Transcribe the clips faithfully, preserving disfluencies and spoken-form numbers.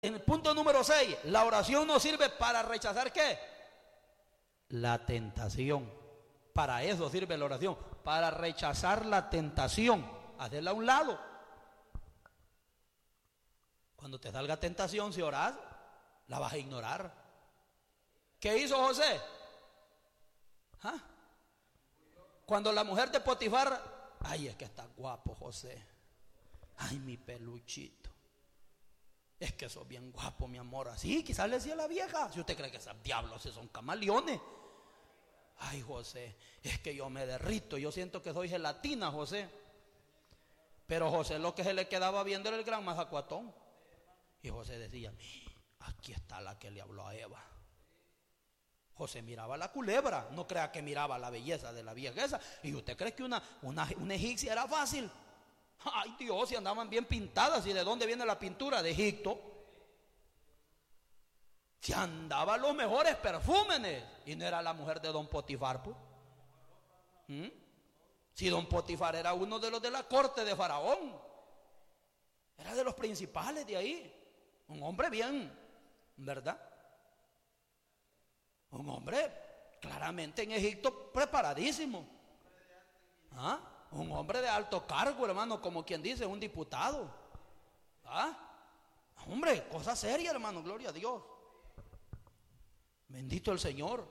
En el punto número seis, la oración nos sirve para rechazar ¿qué? La tentación. Para eso sirve la oración, para rechazar la tentación, hacerla a un lado. Cuando te salga tentación, si oras, la vas a ignorar. ¿Qué hizo José? ¿Ah? Cuando la mujer de Potifar, ay, es que está guapo José, ay, mi peluchito, es que sos bien guapo, mi amor. Así quizás le decía a la vieja, si usted cree que esos diablos son camaleones. Ay, José, es que yo me derrito, yo siento que soy gelatina, José. Pero José lo que se le quedaba viendo era el gran mazacuatón. Y José decía, aquí está la que le habló a Eva. José miraba la culebra, no crea que miraba la belleza de la vieja esa. ¿Y usted cree que una, una, una egipcia era fácil? Ay, Dios, si andaban bien pintadas. ¿Y de dónde viene la pintura? De Egipto. Si andaba los mejores perfúmenes. Y no era la mujer de don Potifar, pues. ¿Mm? Si don Potifar era uno de los de la corte de Faraón, era de los principales de ahí. Un hombre bien, ¿verdad? Un hombre claramente en Egipto preparadísimo. ¿Ah? Un hombre de alto cargo, hermano, como quien dice, un diputado. ¿Ah? Hombre, cosa seria, hermano, gloria a Dios. Bendito el Señor.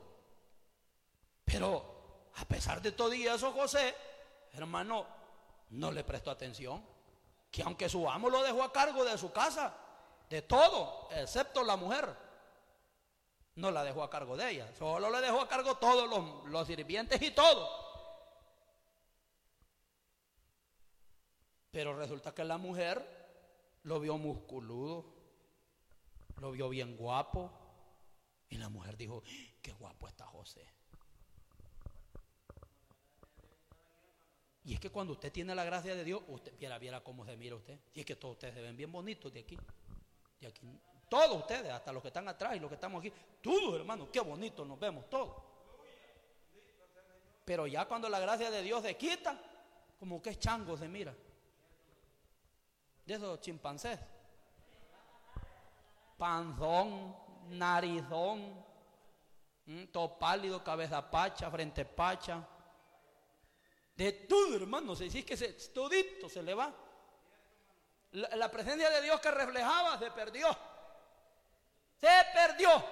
Pero a pesar de todo y eso, José, hermano, no le prestó atención. Que aunque su amo lo dejó a cargo de su casa, de todo, excepto la mujer, no la dejó a cargo de ella. Solo le dejó a cargo todos los, los sirvientes y todo. Pero resulta que la mujer lo vio musculudo, lo vio bien guapo. Y la mujer dijo, qué guapo está José. Y es que cuando usted tiene la gracia de Dios, usted viera, viera cómo se mira usted. Y es que todos ustedes se ven bien bonitos de aquí. De aquí. Todos ustedes, hasta los que están atrás y los que estamos aquí. Todos, hermanos, qué bonitos nos vemos todos. Pero ya cuando la gracia de Dios se quita, como que es chango se mira. De esos chimpancés. Panzón, narizón, ¿m? Todo pálido, cabeza pacha, frente pacha. De todo, hermano, si es que se, todito se le va. La, la presencia de Dios que reflejaba se perdió. Se perdió.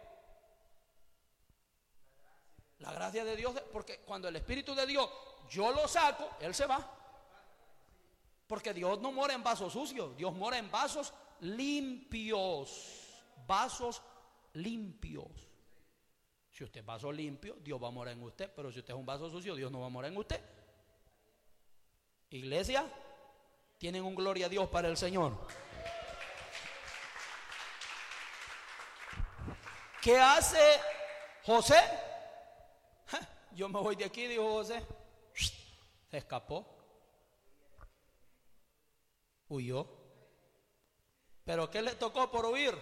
La gracia de Dios, porque cuando el Espíritu de Dios yo lo saco, Él se va. Porque Dios no mora en vasos sucios, Dios mora en vasos limpios. Vasos limpios. Si usted es vaso limpio, Dios va a morar en usted. Pero si usted es un vaso sucio, Dios no va a morar en usted. Iglesia, tienen un gloria a Dios para el Señor. ¿Qué hace José? Yo me voy de aquí, dijo José. Se escapó. Huyó. ¿Pero qué le tocó por huir?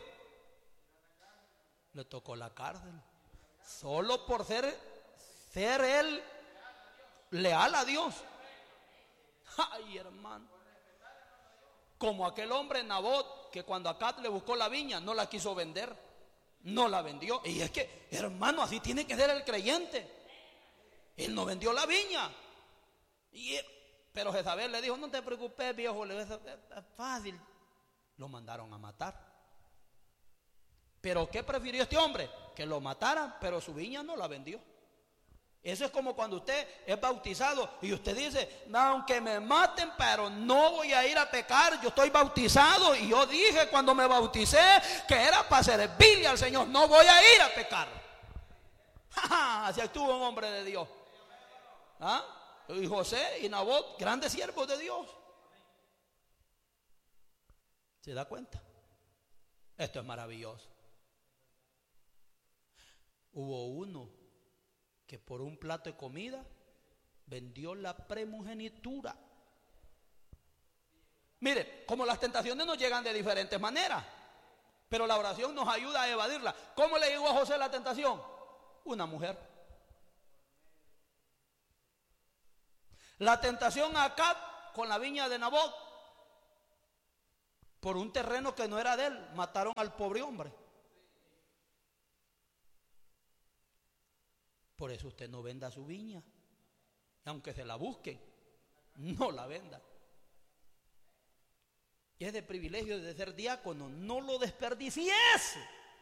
Le tocó la cárcel. Solo por ser, ser él leal a Dios. Ay, hermano. Como aquel hombre Nabot, que cuando Acat le buscó la viña, no la quiso vender. No la vendió. Y es que, hermano, así tiene que ser el creyente. Él no vendió la viña. Y, pero Jezabel le dijo, no te preocupes, viejo, es fácil. Lo mandaron a matar. ¿Pero qué prefirió este hombre? Que lo mataran, pero su viña no la vendió. Eso es como cuando usted es bautizado y usted dice, no, aunque me maten, pero no voy a ir a pecar, yo estoy bautizado y yo dije cuando me bauticé que era para servirle al Señor, no voy a ir a pecar. Así estuvo un hombre de Dios. ¿Ah? Y José y Nabot, grandes siervos de Dios. ¿Se da cuenta? Esto es maravilloso. Hubo uno que por un plato de comida vendió la primogenitura. Mire, como las tentaciones nos llegan de diferentes maneras, pero la oración nos ayuda a evadirla. ¿Cómo le llegó a José la tentación? Una mujer. La tentación a Acat con la viña de Nabot. por un terreno que no era de él, mataron al pobre hombre. Por eso usted no venda su viña, aunque se la busquen, no la venda. Y es de privilegio de ser diácono, no lo desperdicies.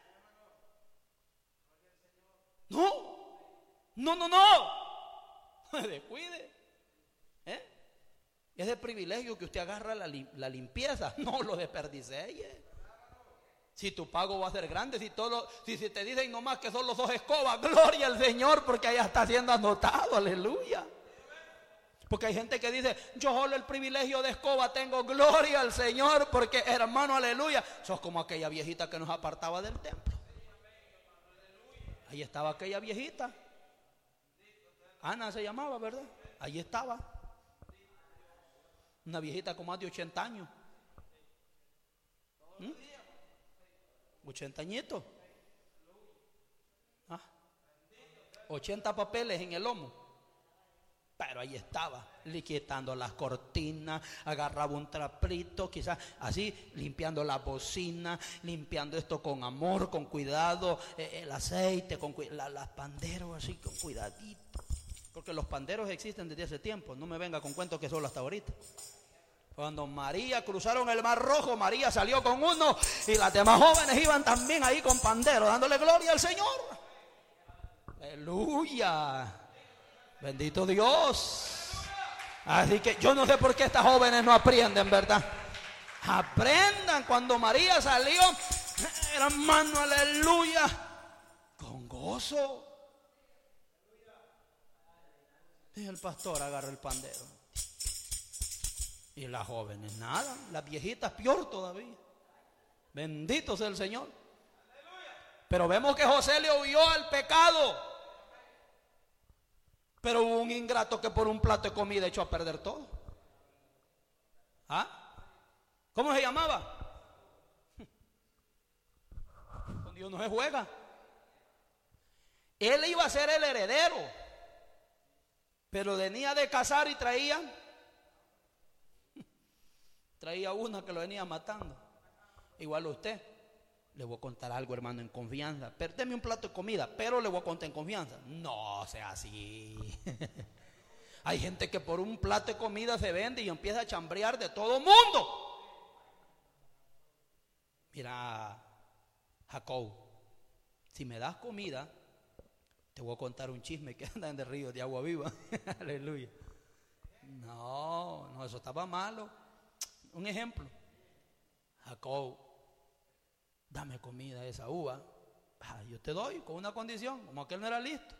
No, no, no, no, descuide. ¿Eh? Es de privilegio que usted agarra la, la limpieza, no lo desperdicie. Si tu pago va a ser grande, si todo, si, si te dicen nomás que son los dos escobas, gloria al Señor, porque allá está siendo anotado, aleluya. Porque hay gente que dice, yo solo el privilegio de escoba tengo, gloria al Señor, porque hermano, aleluya. Sos como aquella viejita que nos apartaba del templo. Ahí estaba aquella viejita, Ana se llamaba, ¿verdad? Ahí estaba, una viejita con más de ochenta años. ¿Mm? ochenta añitos. ¿Ah? ochenta papeles en el lomo. Pero ahí estaba, quitando las cortinas, agarraba un trapito, quizás así, limpiando la bocina, limpiando esto con amor, con cuidado, eh, el aceite, con la, las panderos así, con cuidadito. Porque los panderos existen desde hace tiempo, no me venga con cuentos que solo hasta ahorita. Cuando María cruzaron el Mar Rojo, María salió con uno y las demás jóvenes iban también ahí con pandero, dándole gloria al Señor. Aleluya. Bendito Dios. Así que yo no sé por qué estas jóvenes no aprenden, ¿verdad? Aprendan. Cuando María salió, hermano, aleluya, con gozo. Y el pastor agarra el pandero. Y las jóvenes nada, las viejitas peor todavía. Bendito sea el Señor. Pero vemos que José le huyó al pecado. Pero hubo un ingrato que por un plato de comida echó a perder todo. ¿Ah? ¿Cómo se llamaba? Con Dios no se juega. Él iba a ser el heredero, pero venía de casar y traía traía una que lo venía matando. Igual a usted. Le voy a contar algo, hermano, en confianza. Perdeme un plato de comida, pero le voy a contar en confianza. No sea así. Hay gente que por un plato de comida se vende y empieza a chambrear de todo mundo. Mira, Jacob, si me das comida, te voy a contar un chisme que anda en el río de agua viva. Aleluya. No, no, eso estaba malo. Un ejemplo. Jacob, dame comida de esa uva. Ah, yo te doy con una condición, como aquel no era listo.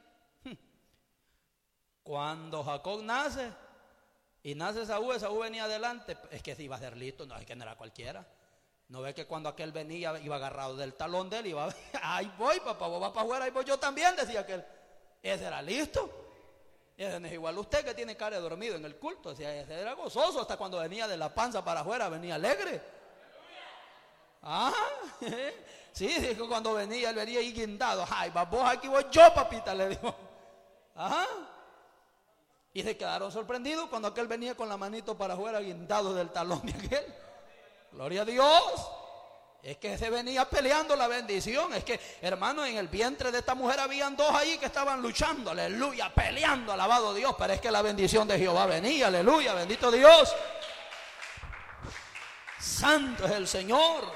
Cuando Jacob nace y nace esa uva, esa uva venía adelante. Es que si iba a ser listo, no es que no era cualquiera. No ve que cuando aquel venía, iba agarrado del talón de él, iba, ahí voy, papá, vos vas para afuera, ahí voy yo también, decía aquel. Ese era listo. Ese no es igual usted que tiene cara de dormido en el culto. Decía, ese era gozoso, hasta cuando venía de la panza para afuera, venía alegre. Ah, sí, dijo cuando venía, él venía ahí guindado. Ay, vos aquí voy yo, papita, le dijo. Ajá. Y se quedaron sorprendidos cuando aquel venía con la manito para afuera, guindado del talón de aquel. Gloria a Dios. Es que se venía peleando la bendición. Es que, hermano, en el vientre de esta mujer habían dos ahí que estaban luchando, aleluya, peleando, alabado Dios. Pero es que la bendición de Jehová venía, aleluya, bendito Dios. Santo es el Señor.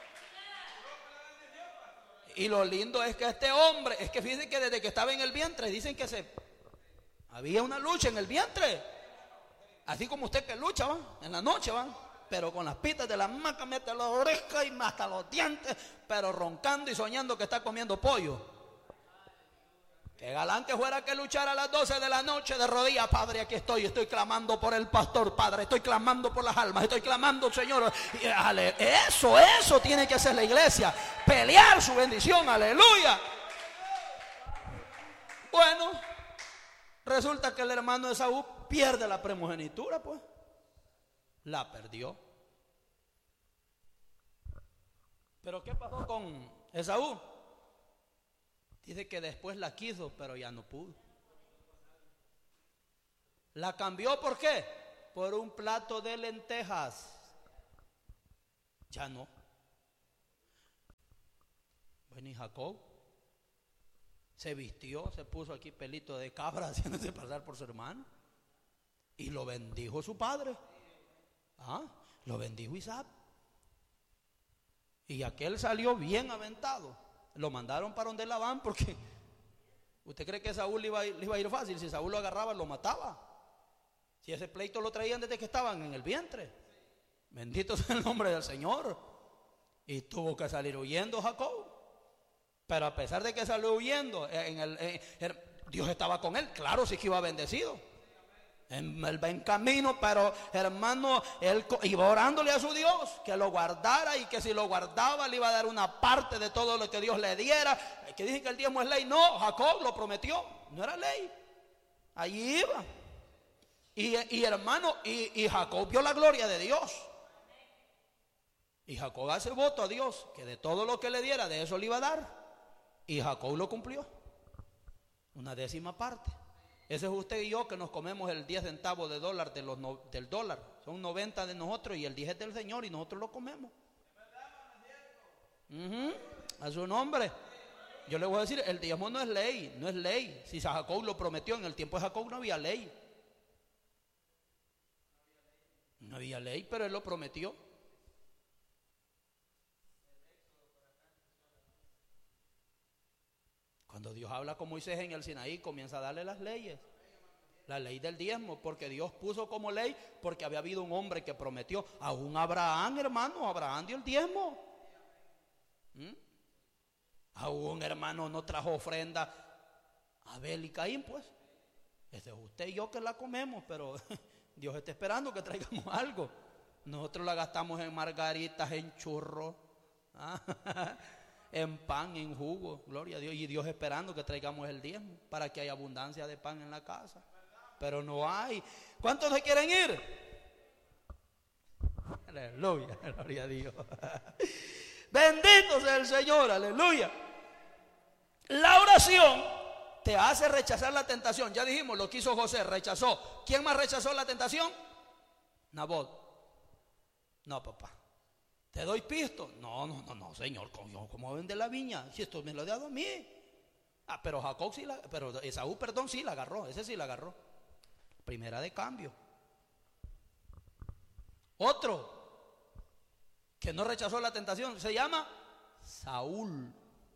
Y lo lindo es que este hombre, es que fíjense que desde que estaba en el vientre, dicen que se había una lucha en el vientre. Así como usted que lucha, ¿va? En la noche, ¿va? Pero con las pitas de la hamaca mete las orejas y hasta los dientes, pero roncando y soñando que está comiendo pollo. Qué galán que fuera que luchara a las doce de la noche de rodillas. Padre, aquí estoy, estoy clamando por el pastor, Padre, estoy clamando por las almas, estoy clamando, Señor. Eso, eso tiene que hacer la iglesia, pelear su bendición, aleluya. Bueno, resulta que el hermano de Esaú pierde la primogenitura, pues. La perdió. Pero ¿qué pasó con Esaú? Dice que después la quiso, pero ya no pudo. La cambió, ¿por qué? Por un plato de lentejas. Ya no. Bueno, y Jacob se vistió, se puso aquí pelito de cabra haciéndose pasar por su hermano y lo bendijo su padre. ¿Ah? Lo bendijo Isaac. Y aquel salió bien aventado. Lo mandaron para donde Labán porque ¿usted cree que Saúl le iba, a ir, le iba a ir fácil? Si Saúl lo agarraba, lo mataba. Si ese pleito lo traían desde que estaban en el vientre. Bendito sea el nombre del Señor. Y tuvo que salir huyendo Jacob. Pero a pesar de que salió huyendo, en el, en, en, Dios estaba con él. Claro, sí que iba bendecido. En, él va en camino, pero hermano, él iba orándole a su Dios que lo guardara y que si lo guardaba le iba a dar una parte de todo lo que Dios le diera. Que dicen que el diezmo es ley. No, Jacob lo prometió, no era ley. Allí iba. Y, y hermano, y, y Jacob vio la gloria de Dios. Y Jacob hace voto a Dios que de todo lo que le diera, de eso le iba a dar. Y Jacob lo cumplió. Una décima parte. Ese es usted y yo que nos comemos el diez centavos de dólar de los no, del dólar. Son noventa de nosotros y el diez es del Señor y nosotros lo comemos. Uh-huh. A su nombre. Yo le voy a decir, el diezmo no es ley, no es ley. Si Jacob lo prometió, en el tiempo de Jacob no había ley. No había ley, pero él lo prometió. Cuando Dios habla con Moisés en el Sinaí, comienza a darle las leyes. La ley del diezmo, porque Dios puso como ley, porque había habido un hombre que prometió. Aún Abraham, hermano, Abraham dio el diezmo. ¿Mm? Aún, hermano, no trajo ofrenda Abel y Caín, pues. Este es usted y yo que la comemos, pero Dios está esperando que traigamos algo. Nosotros la gastamos en margaritas, en churros. ¿Ah? En pan, en jugo, gloria a Dios. Y Dios esperando que traigamos el diezmo para que haya abundancia de pan en la casa. Pero no hay. ¿Cuántos se quieren ir? Aleluya, gloria a Dios. Bendito sea el Señor, aleluya. La oración te hace rechazar la tentación. Ya dijimos lo que hizo José, rechazó. ¿Quién más rechazó la tentación? Nabot. No, papá. ¿Te doy pisto? No, no, no, no, Señor, ¿cómo, cómo vende la viña? Si esto me lo ha dado a mí. Ah, pero Jacob sí la, pero Esaú, perdón, sí la agarró, ese sí la agarró. Primera de cambio. Otro que no rechazó la tentación se llama Saúl.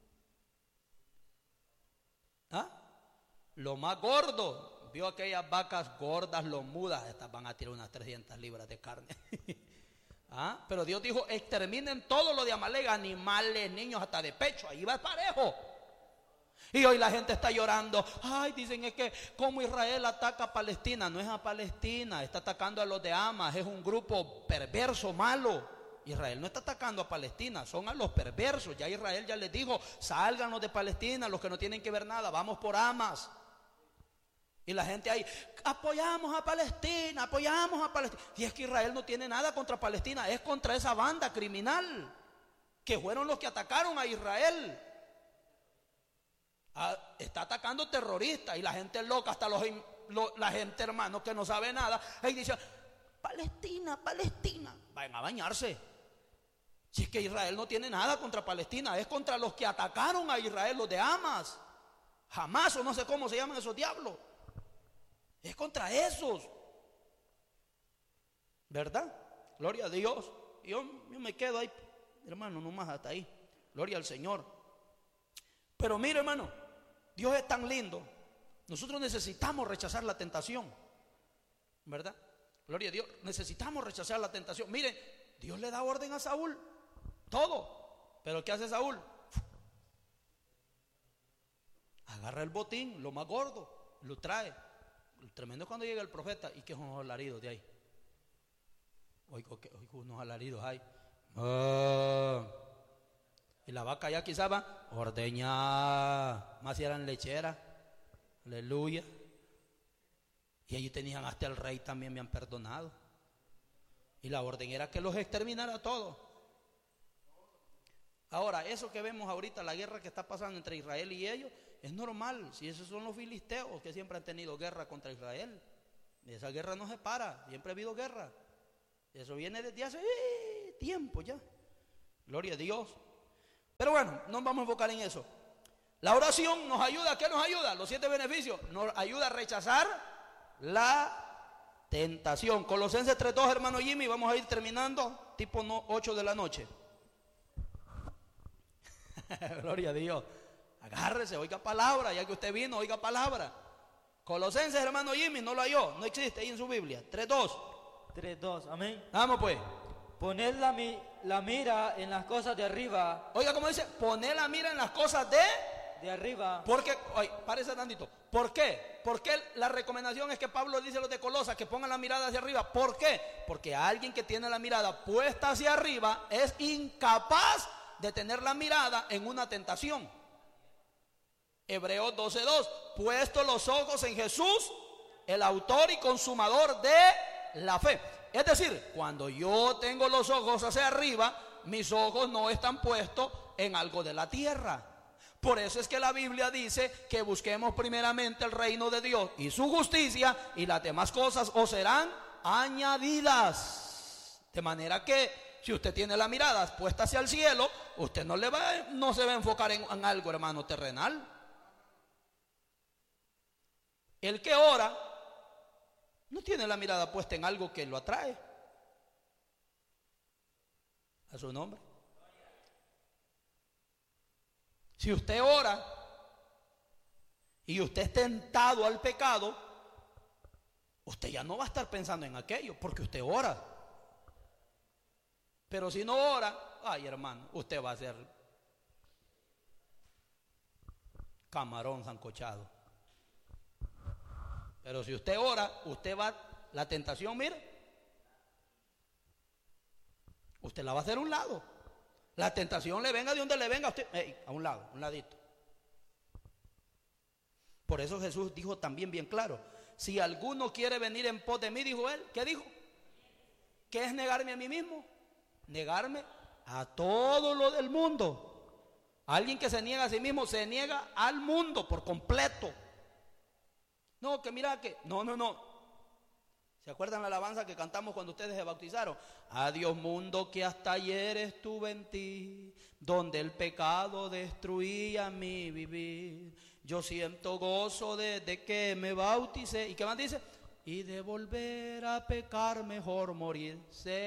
¿Ah? Lo más gordo. Vio aquellas vacas gordas, lomudas, estas van a tirar unas trescientas libras de carne. ¿Ah? Pero Dios dijo, exterminen todo lo de Amalek, animales, niños, hasta de pecho, ahí va parejo. Y hoy la gente está llorando. Ay, dicen es que como Israel ataca a Palestina. No es a Palestina, está atacando a los de Hamas. Es un grupo perverso, malo. Israel no está atacando a Palestina, son a los perversos. Ya Israel ya les dijo, sálganos de Palestina, los que no tienen que ver nada, vamos por Hamas. Y la gente ahí, apoyamos a Palestina, apoyamos a Palestina. Y es que Israel no tiene nada contra Palestina, es contra esa banda criminal que fueron los que atacaron a Israel. Ah, está atacando terroristas y la gente loca, hasta los, lo, la gente, hermano, que no sabe nada, ahí dice, Palestina, Palestina, vayan a bañarse. Si es que Israel no tiene nada contra Palestina, es contra los que atacaron a Israel, los de Hamas, Hamas o no sé cómo se llaman esos diablos. Es contra esos, ¿verdad? Gloria a Dios. Y yo, yo me quedo ahí, hermano, nomás hasta ahí. Gloria al Señor. Pero mire, hermano, Dios es tan lindo. Nosotros necesitamos rechazar la tentación, ¿verdad? Gloria a Dios, necesitamos rechazar la tentación. Miren, Dios le da orden a Saúl, todo. Pero ¿qué hace Saúl? Agarra el botín, lo más gordo, lo trae. El tremendo es cuando llega el profeta y que es unos alaridos de ahí. Oigo que unos alaridos hay. Ah. Y la vaca ya quizá va ordeñada, más si eran lecheras. Aleluya. Y allí tenían hasta el rey también, me han perdonado. Y la orden era que los exterminara a todos. Ahora, eso que vemos ahorita, la guerra que está pasando entre Israel y ellos, es normal. Si esos son los filisteos que siempre han tenido guerra contra Israel. Y esa guerra no se para, siempre ha habido guerra. Eso viene desde hace eh, tiempo ya. Gloria a Dios. Pero bueno, no vamos a enfocar en eso. La oración nos ayuda, ¿qué nos ayuda? Los siete beneficios. Nos ayuda a rechazar la tentación. Colosenses tres dos, hermano Jimmy, vamos a ir terminando, tipo ocho de la noche. Gloria a Dios. Agárrese, oiga palabra, ya que usted vino, oiga palabra. Colosenses, hermano Jimmy, no lo halló, no existe ahí en su Biblia. tres dos. tres dos, amén. Vamos pues. Poned la, mi, la mira en las cosas de arriba. Oiga, como dice, poner la mira en las cosas de... De arriba. Porque, oye, párese tantito. ¿Por qué? Porque la recomendación es que Pablo dice a los de Colosas que pongan la mirada hacia arriba. ¿Por qué? Porque alguien que tiene la mirada puesta hacia arriba es incapaz de tener la mirada en una tentación. Hebreos doce dos, puesto los ojos en Jesús, el autor y consumador de la fe. Es decir, cuando yo tengo los ojos hacia arriba, mis ojos no están puestos en algo de la tierra. Por eso es que la Biblia dice que busquemos primeramente el reino de Dios y su justicia, y las demás cosas os serán añadidas. De manera que si usted tiene la mirada puesta hacia el cielo, usted no, le va, no se va a enfocar en, en algo, hermano, terrenal. El que ora no tiene la mirada puesta en algo que lo atrae. A su nombre. Si usted ora y usted es tentado al pecado, usted ya no va a estar pensando en aquello, porque usted ora. Pero si no ora, ay hermano, usted va a ser camarón sancochado. Pero si usted ora, usted va, la tentación, mire, usted la va a hacer a un lado. La tentación le venga de donde le venga a usted, hey, a un lado, a un ladito. Por eso Jesús dijo también bien claro, si alguno quiere venir en pos de mí, dijo él, ¿qué dijo? ¿Qué es negarme a mí mismo? Negarme a todo lo del mundo. Alguien que se niega a sí mismo se niega al mundo por completo. No, que mira que, no, no, no. ¿Se acuerdan la alabanza que cantamos cuando ustedes se bautizaron? Adiós mundo que hasta ayer estuve en ti, donde el pecado destruía mi vivir. Yo siento gozo desde que me bauticé. ¿Y qué más dice? Y de volver a pecar mejor morir.